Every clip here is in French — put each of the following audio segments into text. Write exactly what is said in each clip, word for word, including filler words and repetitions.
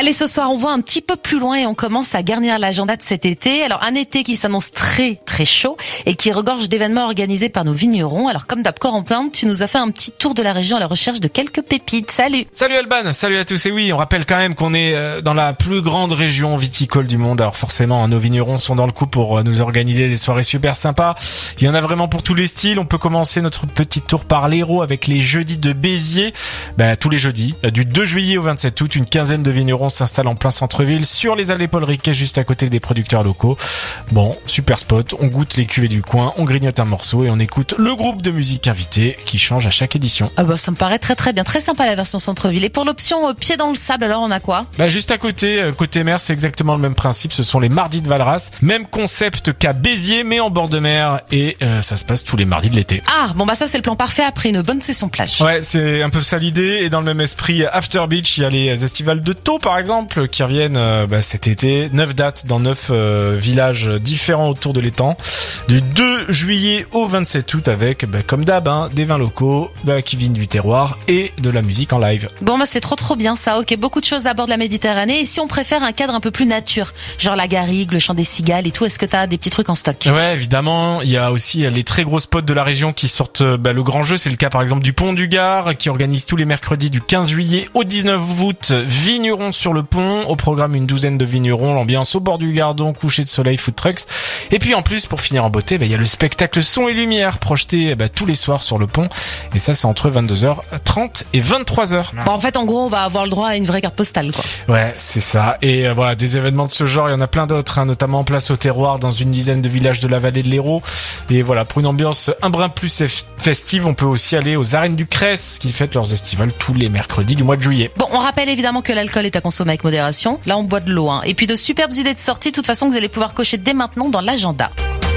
Allez, ce soir, on voit un petit peu plus loin et on commence à garnir l'agenda de cet été. Alors, un été qui s'annonce très, très chaud et qui regorge d'événements organisés par nos vignerons. Alors, comme d'hab, Corentin, tu nous as fait un petit tour de la région à la recherche de quelques pépites. Salut! Salut Alban, salut à tous. Et oui, on rappelle quand même qu'on est dans la plus grande région viticole du monde. Alors forcément, nos vignerons sont dans le coup pour nous organiser des soirées super sympas. Il y en a vraiment pour tous les styles. On peut commencer notre petit tour par l'Hérault avec les jeudis de Béziers. Bah, tous les jeudis, du deux juillet au vingt-sept août, une quinzaine de vignerons s'installe en plein centre-ville sur les allées Paul Riquet, juste à côté des producteurs locaux. Bon, super spot, on goûte les cuvées du coin, on grignote un morceau et on écoute le groupe de musique invité qui change à chaque édition. Ah bah ça me paraît très très bien, très sympa la version centre-ville. Et pour l'option euh, pied dans le sable, alors on a quoi? Bah juste à côté, euh, côté mer, c'est exactement le même principe, ce sont les mardis de Valras. Même concept qu'à Béziers, mais en bord de mer et euh, ça se passe tous les mardis de l'été. Ah bon bah ça c'est le plan parfait après une bonne session plage. Ouais, c'est un peu ça l'idée et dans le même esprit, After Beach, il y a les estivales de Thau par exemple qui reviennent euh, bah, cet été, neuf dates dans neuf euh, villages différents autour de l'étang, du deux juillet au vingt-sept août avec bah, comme d'hab hein, des vins locaux, de la qui viennent du terroir et de la musique en live. Bon bah c'est trop trop bien ça, ok, beaucoup de choses à bord de la Méditerranée. Et si on préfère un cadre un peu plus nature, genre la garrigue, le chant des cigales et tout, est-ce que t'as des petits trucs en stock? Ouais, évidemment, il y a aussi les très gros spots de la région qui sortent bah, le grand jeu, c'est le cas par exemple du Pont du Gard qui organise tous les mercredis du quinze juillet au dix-neuf août, vignerons sur le pont, au programme une douzaine de vignerons, l'ambiance au bord du Gardon, coucher de soleil, food trucks. Et puis en plus, pour finir en beauté, bah, il y a le spectacle son et lumière projeté bah, tous les soirs sur le pont. Et ça, c'est entre vingt-deux heures trente et vingt-trois heures. Bon, en fait, en gros, on va avoir le droit à une vraie carte postale, quoi. Ouais, c'est ça. Et euh, voilà, des événements de ce genre, il y en a plein d'autres, hein, notamment en place au terroir dans une dizaine de villages de la vallée de l'Hérault. Et voilà, pour une ambiance un brin plus festive, on peut aussi aller aux arènes du Cress qui fêtent leurs estivales tous les mercredis du mois de juillet. Bon, on rappelle évidemment que l'alcool est à consommer avec modération. Là, on boit de l'eau, hein. Et puis de superbes idées de sortie, de toute façon, que vous allez pouvoir cocher dès maintenant dans l'agenda.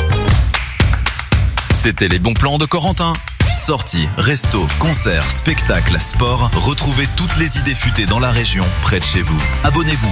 C'était les bons plans de Corentin. Sorties, restos, concerts, spectacles, sport. Retrouvez toutes les idées futées dans la région, près de chez vous. Abonnez-vous